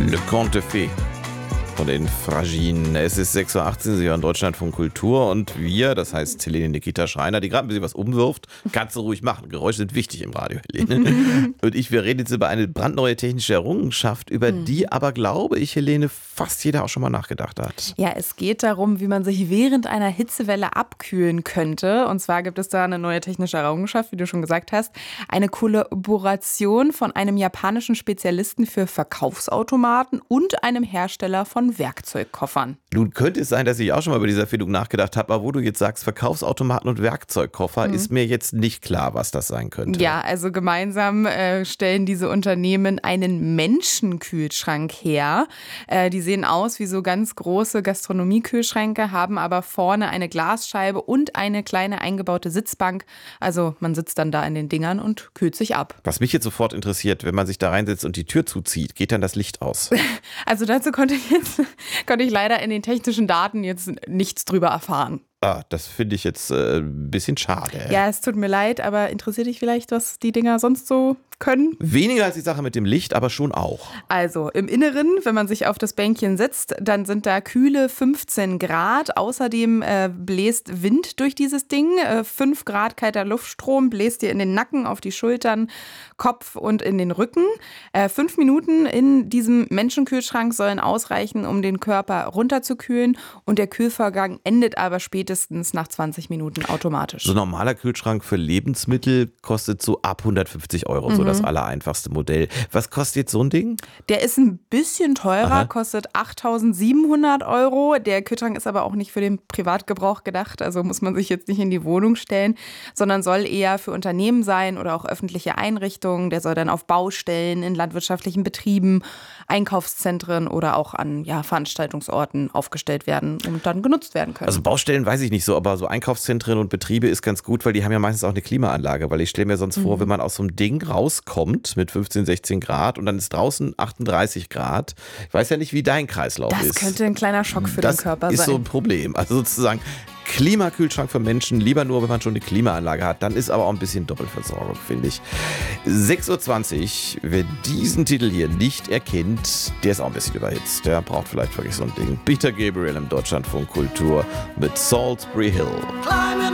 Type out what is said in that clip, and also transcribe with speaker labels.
Speaker 1: Le Conte de Fées von den Fraginen. Es ist 6.18 Uhr, Sie hören Deutschlandfunk Kultur und wir, das heißt Helene Nikita Schreiner, die gerade ein bisschen was umwirft, kannst du ruhig machen. Geräusche sind wichtig im Radio, Helene. Und wir reden jetzt über eine brandneue technische Errungenschaft, über die aber, glaube ich, Helene, fast jeder auch schon mal nachgedacht hat.
Speaker 2: Ja, es geht darum, wie man sich während einer Hitzewelle abkühlen könnte. Und zwar gibt es da eine neue technische Errungenschaft, wie du schon gesagt hast. Eine Kollaboration von einem japanischen Spezialisten für Verkaufsautomaten und einem Hersteller von Werkzeugkoffern.
Speaker 1: Nun könnte es sein, dass ich auch schon mal über diese Erfindung nachgedacht habe, aber wo du jetzt sagst, Verkaufsautomaten und Werkzeugkoffer, ist mir jetzt nicht klar, was das sein könnte.
Speaker 2: Ja, also gemeinsam stellen diese Unternehmen einen Menschenkühlschrank her. Die sehen aus wie so ganz große Gastronomiekühlschränke, haben aber vorne eine Glasscheibe und eine kleine eingebaute Sitzbank. Also man sitzt dann da in den Dingern und kühlt sich ab.
Speaker 1: Was mich jetzt sofort interessiert, wenn man sich da reinsetzt und die Tür zuzieht, geht dann das Licht aus?
Speaker 2: Also dazu konnte ich leider in den technischen Daten jetzt nichts drüber erfahren.
Speaker 1: Das finde ich jetzt ein bisschen schade.
Speaker 2: Ja, es tut mir leid, aber interessiert dich vielleicht, was die Dinger sonst so können?
Speaker 1: Weniger als die Sache mit dem Licht, aber schon auch.
Speaker 2: Also im Inneren, wenn man sich auf das Bänkchen setzt, dann sind da kühle 15 Grad. Außerdem bläst Wind durch dieses Ding. 5 Grad kalter Luftstrom bläst dir in den Nacken, auf die Schultern, Kopf und in den Rücken. 5 Minuten in diesem Menschenkühlschrank sollen ausreichen, um den Körper runterzukühlen. Und der Kühlvorgang endet aber spätestens nach 20 Minuten automatisch.
Speaker 1: So ein normaler Kühlschrank für Lebensmittel kostet so ab 150 €, so das allereinfachste Modell. Was kostet jetzt so ein Ding?
Speaker 2: Der ist ein bisschen teurer, kostet 8.700 €. Der Kühlschrank ist aber auch nicht für den Privatgebrauch gedacht, also muss man sich jetzt nicht in die Wohnung stellen, sondern soll eher für Unternehmen sein oder auch öffentliche Einrichtungen. Der soll dann auf Baustellen, in landwirtschaftlichen Betrieben, Einkaufszentren oder auch an Veranstaltungsorten aufgestellt werden und dann genutzt werden können.
Speaker 1: Also Baustellen weiß ich nicht so, aber so Einkaufszentren und Betriebe ist ganz gut, weil die haben ja meistens auch eine Klimaanlage, weil ich stelle mir sonst vor, wenn man aus so einem Ding rauskommt mit 15, 16 Grad und dann ist draußen 38 Grad. Ich weiß ja nicht, wie dein Kreislauf ist.
Speaker 2: Das könnte ein kleiner Schock für den Körper sein.
Speaker 1: Das ist so ein Problem. Also sozusagen Klimakühlschrank für Menschen, lieber nur, wenn man schon eine Klimaanlage hat. Dann ist aber auch ein bisschen Doppelversorgung, finde ich. 6.20 Uhr, wer diesen Titel hier nicht erkennt, der ist auch ein bisschen überhitzt. Der braucht vielleicht wirklich so ein Ding. Peter Gabriel im Deutschlandfunk Kultur mit Salisbury Hill.